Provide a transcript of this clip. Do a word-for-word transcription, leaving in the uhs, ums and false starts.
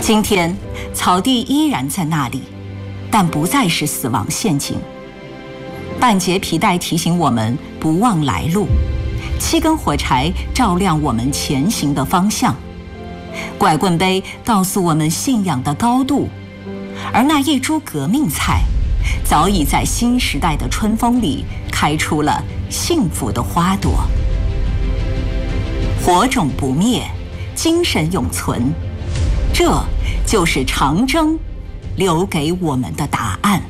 今天，草地依然在那里，但不再是死亡陷阱。半截皮带提醒我们不忘来路，七根火柴照亮我们前行的方向，拐棍杯告诉我们信仰的高度，而那一株革命菜，早已在新时代的春风里开出了幸福的花朵。火种不灭，精神永存，这就是长征留给我们的答案。